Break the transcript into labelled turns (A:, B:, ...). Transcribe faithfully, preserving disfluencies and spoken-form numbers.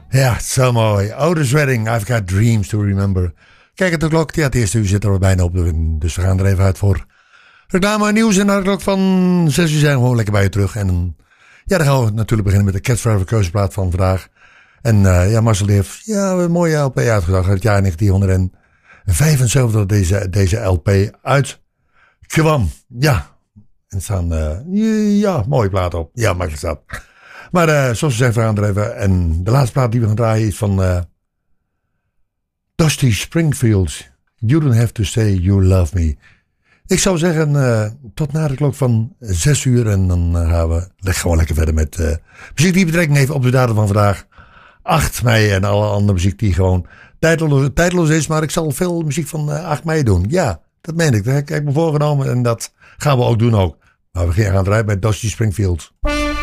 A: Ja, zo mooi. Otis Redding, I've Got Dreams to Remember. Kijk het de klok, ja, het eerste uur zit er al bijna op. Dus we gaan er even uit voor reclame en nieuws. En naar de klok van zes uur zijn we gewoon lekker bij je terug. En ja, dan gaan we natuurlijk beginnen met de Cat Forever keuzeplaat van vandaag. En uh, ja, Marcel heeft ja, een mooie L P uitgedacht uit het jaar negentien vijfenzeventig dat deze, deze L P uitkwam. Ja, en staan uh, ja, mooie plaat op. Ja, makkelijk dat. Maar uh, zoals we zeggen, we gaan er even. En de laatste plaat die we gaan draaien is van uh, Dusty Springfield. You don't have to say you love me. Ik zou zeggen, uh, tot na de klok van zes uur. En dan uh, gaan we gewoon lekker verder met uh, muziek die betrekking heeft op de datum van vandaag. acht mei en alle andere muziek die gewoon tijdloos, tijdloos is. Maar ik zal veel muziek van uh, acht mei doen. Ja, dat meen ik. Dat heb ik me voorgenomen en dat gaan we ook doen ook. Maar we gaan draaien bij Dusty Springfield.